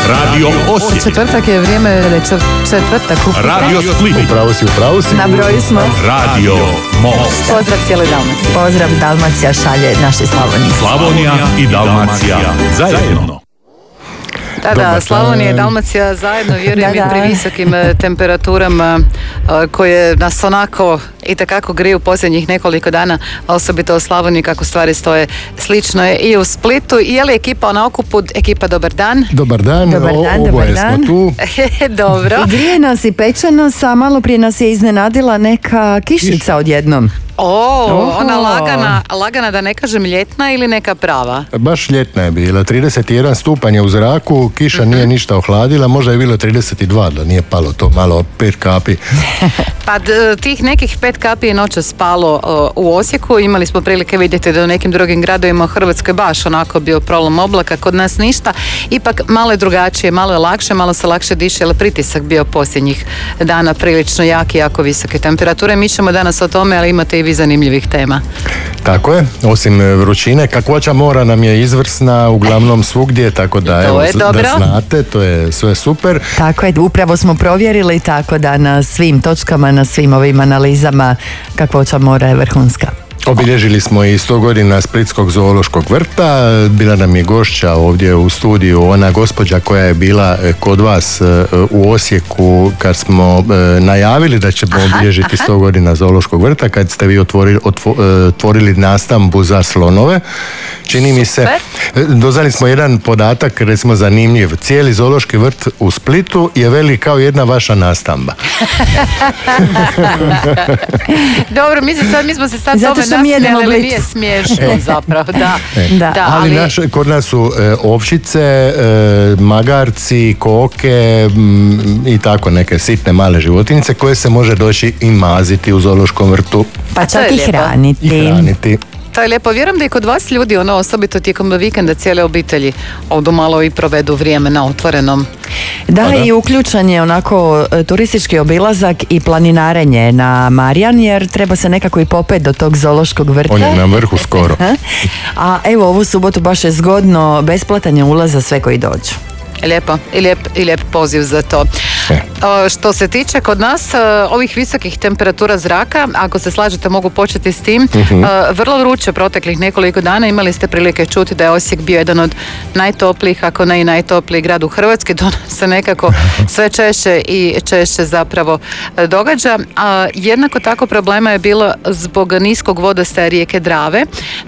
Radio Osijek. Četvrtak je vrijeme da je četvrtak. Radio Split. Upravo si. Na broju smo. Radio Most. Pozdrav cijeloj Dalmaciji. Pozdrav, Dalmacija šalje našoj Slavoniji. Slavonija i Dalmacija zajedno. Da, Slavonija i Dalmacija zajedno, vjerujem i pri visokim temperaturama koje nas onako itekako griju posljednjih nekoliko dana, a osobito u Slavoniji kako stvari stoje. Slično je i u Splitu. Je li ekipa na okupu? Ekipa, dobar dan. Dobar dan, oboje smo tu. Dobro. I grije nas i peče nas, a malo prije nas je iznenadila neka kišnica odjednom. Ona lagana, da ne kažem ljetna ili neka prava? Baš ljetna je bila, 31 stupanj je u zraku, kiša nije ništa ohladila, možda je bilo 32 da nije palo to malo 5 kapi. Pa tih nekih 5 kapi je noćas spalo u Osijeku, imali smo prilike vidjeti da u nekim drugim gradovima u Hrvatskoj baš onako bio prolom oblaka, kod nas ništa, ipak malo je drugačije, malo je lakše, malo se lakše diše, ali pritisak bio posljednjih dana prilično jak i jako visoke temperature. Mi ćemo danas o tome, ali imate i vi zanimljivih tema. Tako je, osim vrućine, kakvoća mora nam je izvrsna uglavnom svugdje, tako da, evo, da znate, to je sve super. Tako je, upravo smo provjerili, tako da na svim točkama, na svim ovim analizama kakvoća mora je vrhunska. Obilježili smo i 100 godina Splitskog zoološkog vrta, bila nam je gošća ovdje u studiju, ona gospođa koja je bila kod vas u Osijeku kad smo najavili da ćemo obilježiti 100 godina zoološkog vrta, kad ste vi otvorili nastambu za slonove. Čini mi se, doznali smo jedan podatak, recimo zanimljiv, cijeli zoološki vrt u Splitu je velik kao jedna vaša nastamba. Dobro, mi smo se sad tome nasmijali, ali nije smiješno zapravo, da. Ali kod nas su ovčice, magarci, koke i tako neke sitne male životinice koje se može doći i maziti u zoološkom vrtu. Pa čak i hraniti. To je lijepo. Vjerujem da i kod vas ljudi, osobito tijekom vikenda, cijele obitelji odu malo i provedu vrijeme na otvorenom. Da, i uključen je onako turistički obilazak i planinarenje na Marjan, jer treba se nekako i popet do tog zoološkog vrta. On je na vrhu skoro. A evo, ovu subotu baš je zgodno, besplatan je ulaz za sve koji dođu. Lijepo i lijep poziv za to. Što se tiče kod nas ovih visokih temperatura zraka, ako se slažete mogu početi s tim, vrlo vruće proteklih nekoliko dana. Imali ste prilike čuti da je Osijek bio jedan od najtoplijih, ako ne i najtopliji grad u Hrvatskoj. To se nekako sve češće i češće zapravo događa. Jednako tako problema je bilo zbog niskog vodostaja rijeke Drave.